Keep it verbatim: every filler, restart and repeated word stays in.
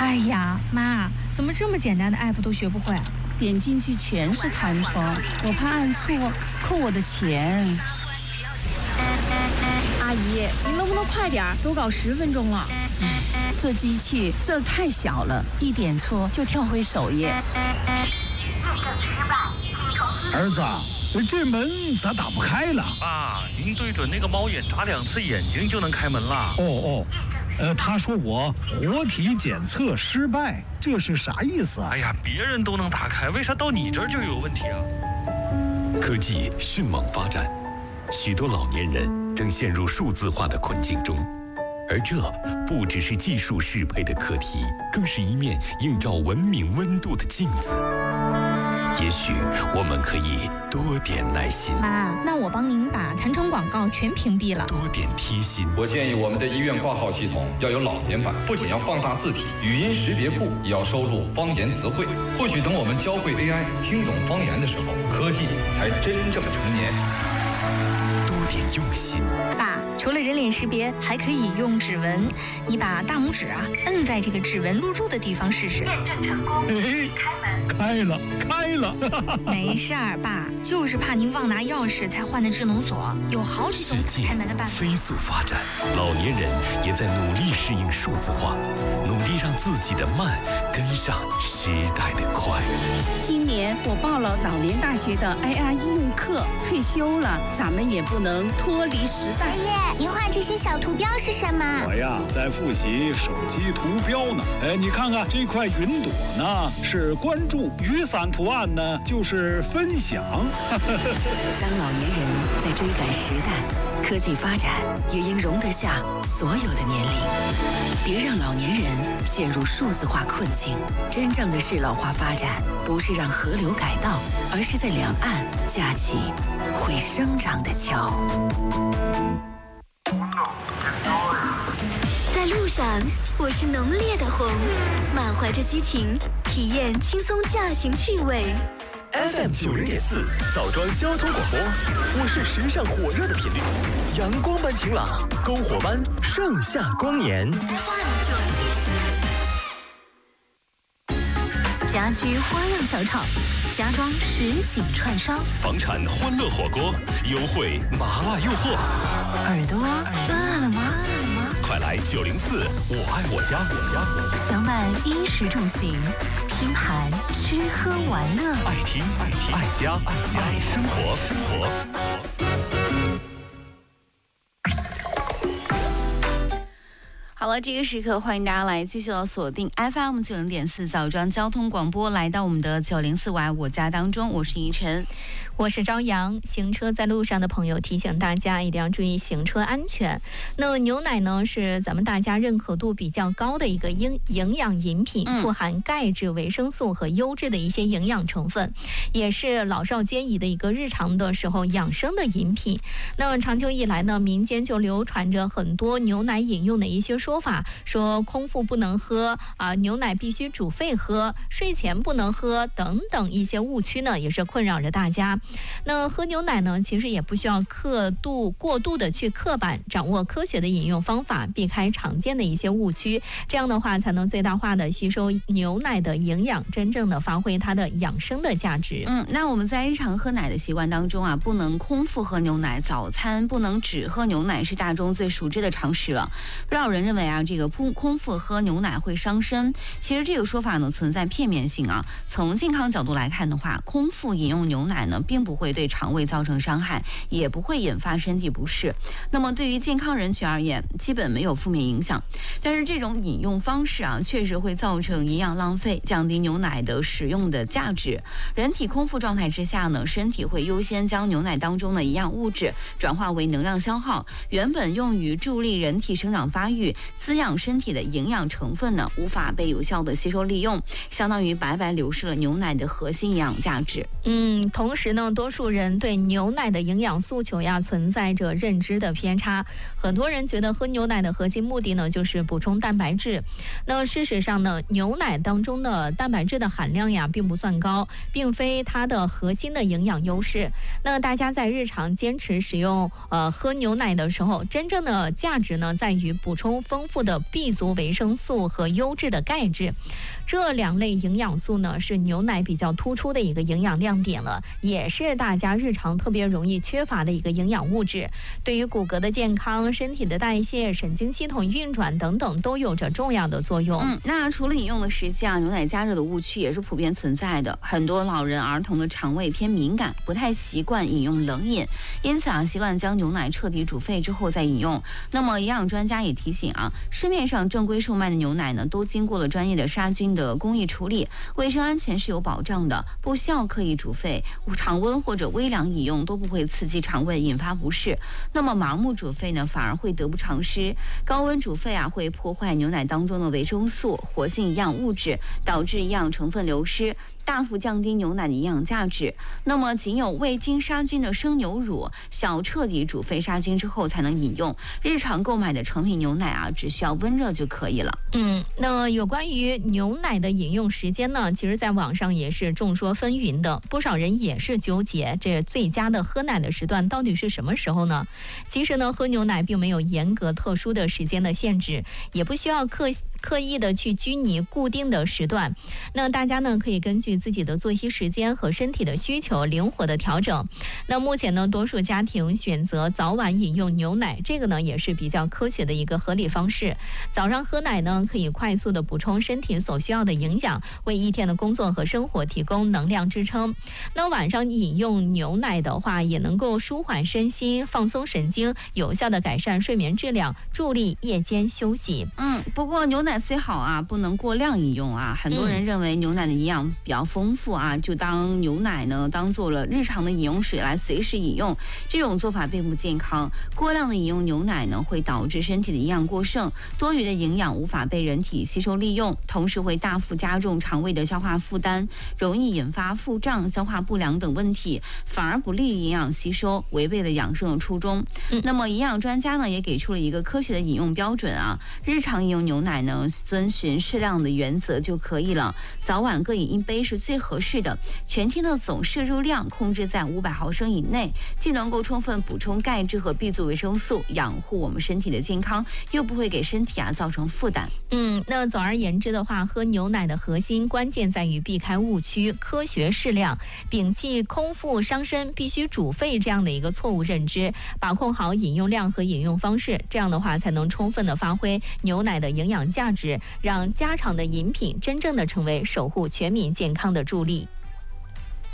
哎呀，妈，怎么这么简单的 app 都学不会啊？ 点进去全是弹窗，我怕按错扣我的钱。 阿姨，你能不能快点？都搞十分钟了。 唉，这机器字儿太小了，一点错就跳回首页。 儿子，这门咋打不开了？ 爸，您对准那个猫眼眨两次眼睛就能开门了。 哦哦，呃，他说我活体检测失败，这是啥意思啊？ 哎呀，别人都能打开，为啥到你这儿就有问题啊？ 科技迅猛发展，许多老年人正陷入数字化的困境中，而这不只是技术适配的课题，更是一面映照文明温度的镜子。也许我们可以多点耐心。 妈，那我帮您把弹窗广告全屏蔽了。 多点贴心。 我建议我们的医院挂号系统要有老年版，不仅要放大字体，语音识别库也要收录方言词汇。或许等我们教会 A I 听懂方言的时候，科技才真正成年。 多点用心。 爸，除了人脸识别，还可以用指纹。你把大拇指啊摁在这个指纹录入的地方试试。验证成功， 哎，开了，开了。 没事儿，爸，就是怕您忘拿钥匙才换的智能锁，有好几种开门的办法。 飞速发展，老年人也在努力适应数字化，努力让自己的慢跟上时代的快。 今年我报了老年大学的 I R 应用课，退休了，咱们也不能脱离时代。 爷爷，您画这些小图标是什么？ 我呀，在复习手机图标呢。哎，你看看这块云朵呢，是关注；雨伞图案呢，就是分享。 当老年人在追赶时代，科技发展也应容得下所有的年龄。别让老年人陷入数字化困境。真正的适老化发展，不是让河流改道，而是在两岸架起会生长的桥。 在路上，我是浓烈的红，满怀着激情，体验轻松驾行趣味。 F M 九零点四枣庄交通广播，我是时尚火热的频率，阳光般晴朗，篝火般盛夏光年。 家居花样小炒，家装实景串烧， 房产欢乐火锅，优惠麻辣诱惑。 耳朵饿了吗？ 快来九零四，我爱我家，我家我家， 享满衣食住行，拼盘吃喝玩乐， 爱听爱听爱家爱家爱生活生活。 好了，这个时刻欢迎大家来继续要锁定 F M 九零点四枣庄交通广播，来到我们的九零四我爱我家当中，我是依晨， 我是朝阳。行车在路上的朋友提醒大家一定要注意行车安全。那牛奶呢是咱们大家认可度比较高的一个营营养饮品，富含钙质、维生素和优质的一些营养成分，也是老少皆宜的一个日常的时候养生的饮品。那长久以来呢，民间就流传着很多牛奶饮用的一些说法，说空腹不能喝啊，牛奶必须煮沸喝，睡前不能喝等等一些误区呢，也是困扰着大家。那喝牛奶呢，其实也不需要刻度过度的去刻板，掌握科学的饮用方法，避开常见的一些误区，这样的话才能最大化的吸收牛奶的营养，真正的发挥它的养生的价值。 嗯，那我们在日常喝奶的习惯当中啊，不能空腹喝牛奶，早餐不能只喝牛奶，是大众最熟知的常识了。不少人认为啊，这个空空腹喝牛奶会伤身，其实这个说法呢存在片面性啊。从健康角度来看的话，空腹饮用牛奶呢，并不会对肠胃造成伤害，也不会引发身体不适。那么对于健康人群而言，基本没有负面影响。但是这种饮用方式啊，确实会造成营养浪费，降低牛奶的使用的价值。人体空腹状态之下呢，身体会优先将牛奶当中的营养物质转化为能量消耗，原本用于助力人体生长发育、滋养身体的营养成分呢，无法被有效的吸收利用，相当于白白流失了牛奶的核心营养价值。 嗯，同时呢，多数人对牛奶的营养诉求呀，存在着认知的偏差。很多人觉得喝牛奶的核心目的呢，就是补充蛋白质。那事实上呢，牛奶当中的蛋白质的含量呀，并不算高，并非它的核心的营养优势。那大家在日常坚持使用呃喝牛奶的时候，真正的价值呢，在于补充丰丰富的 B 族维生素和优质的钙质。这两类营养素呢，是牛奶比较突出的一个营养亮点了，也是大家日常特别容易缺乏的一个营养物质，对于骨骼的健康、身体的代谢、神经系统运转等等都有着重要的作用。 嗯，那除了饮用的时间啊，牛奶加热的误区也是普遍存在的。很多老人、儿童的肠胃偏敏感，不太习惯饮用冷饮，因此啊，习惯将牛奶彻底煮沸之后再饮用。那么营养专家也提醒啊，市面上正规售卖的牛奶呢，都经过了专业的杀菌的工艺处理，卫生安全是有保障的，不需要刻意煮沸，常温或者微凉饮用都不会刺激肠胃，引发不适。那么盲目煮沸呢，反而会得不偿失。高温煮沸啊，会破坏牛奶当中的维生素、活性营养物质，导致营养成分流失，大幅降低牛奶的营养价值。那么仅有未经杀菌的生牛乳，小彻底煮沸杀菌之后才能饮用。日常购买的成品牛奶啊，只需要温热就可以了。 嗯，那有关于牛奶的饮用时间呢，其实在网上也是众说纷纭的，不少人也是纠结这最佳的喝奶的时段到底是什么时候呢？其实呢，喝牛奶并没有严格特殊的时间的限制，也不需要刻刻意的去拘泥固定的时段。那大家呢，可以根据自己的作息时间和身体的需求灵活的调整。那目前呢，多数家庭选择早晚饮用牛奶，这个呢也是比较科学的一个合理方式。早上喝奶呢，可以快速的补充身体所需要的营养，为一天的工作和生活提供能量支撑。那晚上饮用牛奶的话，也能够舒缓身心、放松神经，有效的改善睡眠质量，助力夜间休息。 嗯，不过牛奶虽好啊，不能过量饮用啊。很多人认为牛奶的营养比较丰富啊，就当牛奶呢当做了日常的饮用水来随时饮用，这种做法并不健康。过量的饮用牛奶呢，会导致身体的营养过剩，多余的营养无法被人体吸收利用，同时会大幅加重肠胃的消化负担，容易引发腹胀、消化不良等问题，反而不利于营养吸收，违背了养生的初衷。嗯、那么营养专家呢也给出了一个科学的饮用标准啊，日常饮用牛奶呢遵循适量的原则就可以了，早晚各饮一杯是最合适的，全天的总摄入量控制在五百毫升以内，既能够充分补充钙质和 B 族维生素，养护我们身体的健康，又不会给身体啊造成负担。 嗯，那总而言之的话，喝牛奶的核心关键在于避开误区，科学适量，摒弃空腹伤身、必须煮沸这样的一个错误认知，把控好饮用量和饮用方式，这样的话才能充分的发挥牛奶的营养价值，让家常的饮品真正的成为守护全民健康的助力。